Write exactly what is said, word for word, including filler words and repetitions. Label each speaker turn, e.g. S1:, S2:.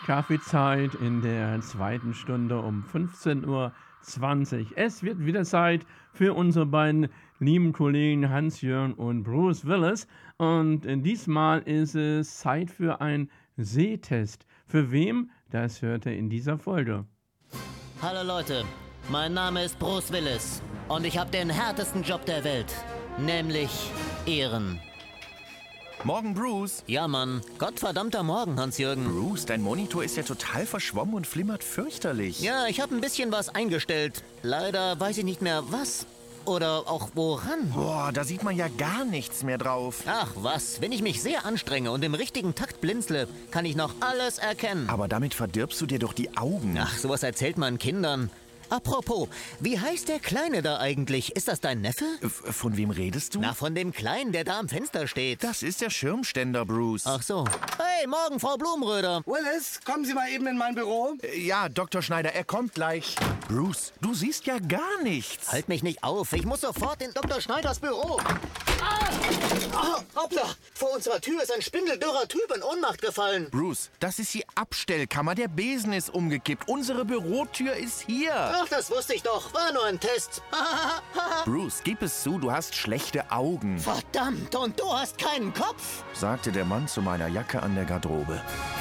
S1: Kaffeezeit in der zweiten Stunde um fünfzehn Uhr zwanzig. Es wird wieder Zeit für unsere beiden lieben Kollegen Hans-Jürgen und Bruce Willis. Und äh, diesmal ist es Zeit für einen Sehtest. Für wem? Das hört ihr in dieser Folge.
S2: Hallo Leute, mein Name ist Bruce Willis und ich habe den härtesten Job der Welt, nämlich Ehren.
S3: Morgen, Bruce.
S2: Ja, Mann. Gottverdammter Morgen, Hans-Jürgen.
S3: Bruce, dein Monitor ist ja total verschwommen und flimmert fürchterlich.
S2: Ja, ich habe ein bisschen was eingestellt. Leider weiß ich nicht mehr was oder auch woran.
S3: Boah, da sieht man ja gar nichts mehr drauf.
S2: Ach was, wenn ich mich sehr anstrenge und im richtigen Takt blinzle, kann ich noch alles erkennen.
S3: Aber damit verdirbst du dir doch die Augen.
S2: Ach, sowas erzählt man Kindern. Apropos, wie heißt der Kleine da eigentlich? Ist das dein Neffe?
S3: F- Von wem redest du?
S2: Na, von dem Kleinen, der da am Fenster steht.
S3: Das ist der Schirmständer, Bruce.
S2: Ach so. Hey, morgen, Frau Blumenröder.
S4: Willis, kommen Sie mal eben in mein Büro.
S3: Äh, Ja, Doktor Schneider, er kommt gleich. Bruce, du siehst ja gar nichts.
S2: Halt mich nicht auf, ich muss sofort in Doktor Schneiders Büro. Ah! Oh, hoppla, vor unserer Tür ist ein spindeldürrer Typ in Ohnmacht gefallen.
S3: Bruce, das ist die Abstellkammer. Der Besen ist umgekippt. Unsere Bürotür ist hier.
S2: Ach, das wusste ich doch, war nur ein Test.
S3: Bruce, gib es zu, du hast schlechte Augen,
S2: Verdammt, und du hast keinen Kopf.
S3: sagte der Mann zu meiner Jacke an der Garderobe.